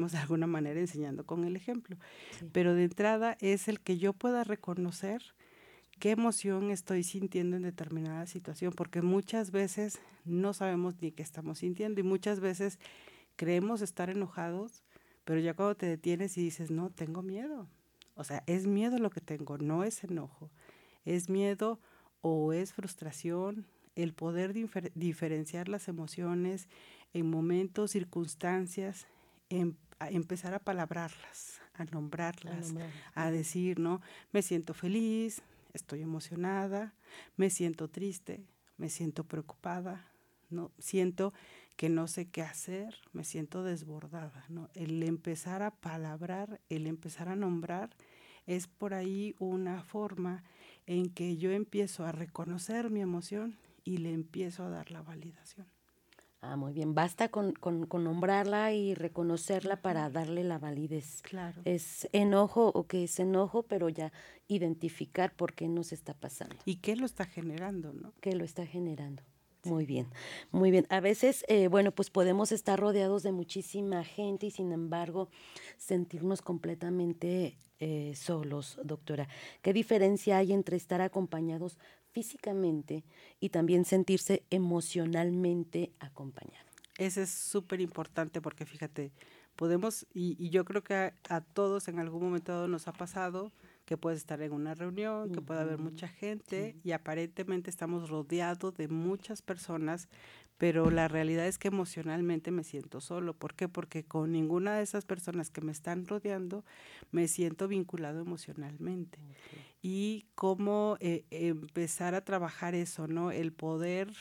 de alguna manera enseñando con el ejemplo. Sí. Pero de entrada es el que yo pueda reconocer qué emoción estoy sintiendo en determinada situación, porque muchas veces no sabemos ni qué estamos sintiendo y muchas veces creemos estar enojados, pero ya cuando te detienes y dices, no, tengo miedo. O sea, es miedo lo que tengo, no es enojo. Es miedo o es frustración, el poder diferenciar las emociones en momentos, circunstancias, a empezar a palabrarlas, a nombrarlas, a decir, ¿no? Me siento feliz, estoy emocionada, me siento triste, me siento preocupada, ¿no? Siento que no sé qué hacer, me siento desbordada, ¿no? El empezar a palabrar, el empezar a nombrar, es por ahí una forma en que yo empiezo a reconocer mi emoción y le empiezo a dar la validación. Ah, muy bien. Basta con nombrarla y reconocerla para darle la validez. Claro. Es enojo o que es enojo, pero ya identificar por qué nos está pasando. ¿Y qué lo está generando, no? ¿Qué lo está generando? Muy bien, muy bien. A veces, bueno, pues podemos estar rodeados de muchísima gente y sin embargo sentirnos completamente solos, doctora. ¿Qué diferencia hay entre estar acompañados físicamente y también sentirse emocionalmente acompañado? Ese es súper importante porque fíjate, podemos, y yo creo que a todos en algún momento dado nos ha pasado que puedes estar en una reunión, que puede haber mucha gente y aparentemente estamos rodeados de muchas personas, pero la realidad es que emocionalmente me siento solo. ¿Por qué? Porque con ninguna de esas personas que me están rodeando me siento vinculado emocionalmente. Y cómo empezar a trabajar eso, ¿no? El poder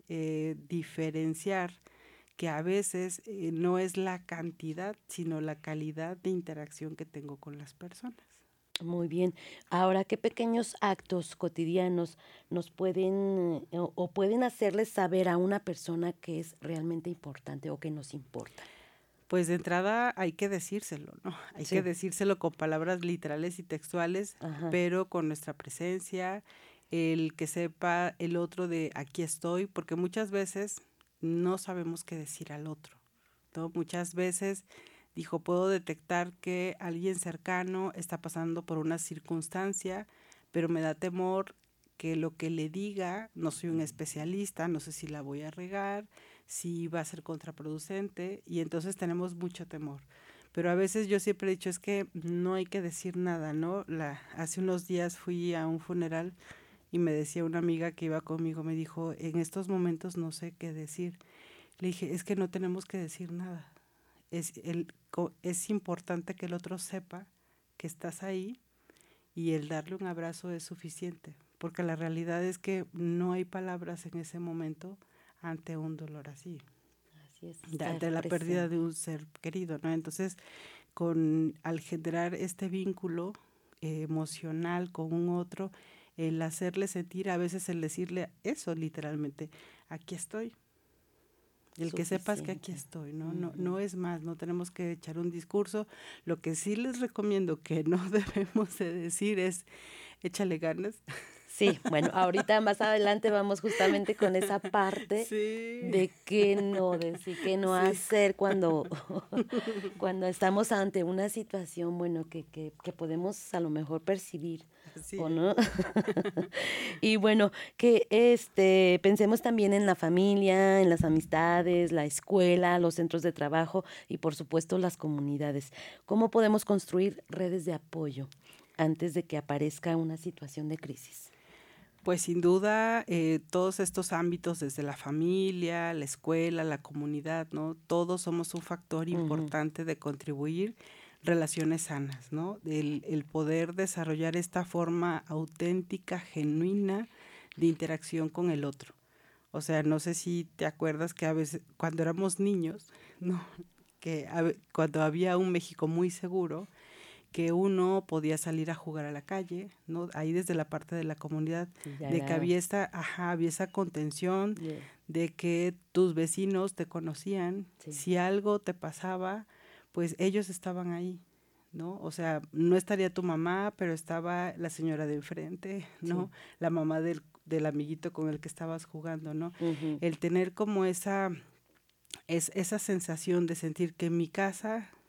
diferenciar que a veces no es la cantidad, sino la calidad de interacción que tengo con las personas. Muy bien. Ahora, ¿qué pequeños actos cotidianos nos pueden o pueden hacerles saber a una persona que es realmente importante o que nos importa? Pues de entrada hay que decírselo, ¿no? Hay que Sí. decírselo con palabras literales y textuales, Ajá. pero con nuestra presencia, el que sepa el otro de aquí estoy, porque muchas veces no sabemos qué decir al otro, ¿no? Muchas veces, dijo, puedo detectar que alguien cercano está pasando por una circunstancia, pero me da temor que lo que le diga, no soy un especialista, no sé si la voy a regar, si va a ser contraproducente, y entonces tenemos mucho temor. Pero a veces yo siempre he dicho, es que no hay que decir nada, ¿no? Hace unos días fui a un funeral y me decía una amiga que iba conmigo, me dijo, en estos momentos no sé qué decir. Le dije, es que no tenemos que decir nada. Es importante que el otro sepa que estás ahí y el darle un abrazo es suficiente, porque la realidad es que no hay palabras en ese momento ante un dolor así, Así es, estar ante la pérdida presente. de un ser querido, ¿no? Entonces, al generar este vínculo emocional con un otro, el hacerle sentir, a veces el decirle eso literalmente, aquí estoy. El que sepas que aquí Suficiente. estoy, ¿no? No es más, no tenemos que echar un discurso. Lo que sí les recomiendo que no debemos de decir es, échale ganas. Sí, bueno, ahorita más adelante vamos justamente con esa parte Sí, de qué no decir, qué no sí. hacer cuando, cuando estamos ante una situación, bueno, que podemos a lo mejor percibir, Así ¿o es. no? Y bueno, que pensemos también en la familia, en las amistades, la escuela, los centros de trabajo y por supuesto las comunidades. ¿Cómo podemos construir redes de apoyo antes de que aparezca una situación de crisis? Pues sin duda, todos estos ámbitos, desde la familia, la escuela, la comunidad, ¿no? Todos somos un factor Ujú. importante de contribuir relaciones sanas, ¿no? El poder desarrollar esta forma auténtica, genuina de interacción con el otro. O sea, no sé si te acuerdas que a veces, cuando éramos niños, ¿no? Cuando había un México muy seguro, que uno podía salir a jugar a la calle, ¿no? Ahí desde la parte de la comunidad, Y ya de que era, había esa contención, yeah, de que tus vecinos te conocían, sí, si algo te pasaba, pues ellos estaban ahí, ¿no? O sea, no estaría tu mamá, pero estaba la señora de enfrente, sí. ¿no? La mamá del amiguito con el que estabas jugando, ¿no? Ujú. El tener como esa sensación de sentir que mi casa